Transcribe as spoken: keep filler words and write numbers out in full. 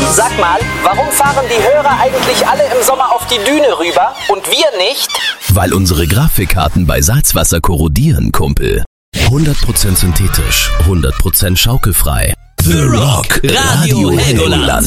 Sag mal, warum fahren die Hörer eigentlich alle im Sommer auf die Düne rüber und wir nicht? Weil unsere Grafikkarten bei Salzwasser korrodieren, Kumpel. hundert Prozent synthetisch, hundert Prozent schaukelfrei. The Rock Radio Helgoland.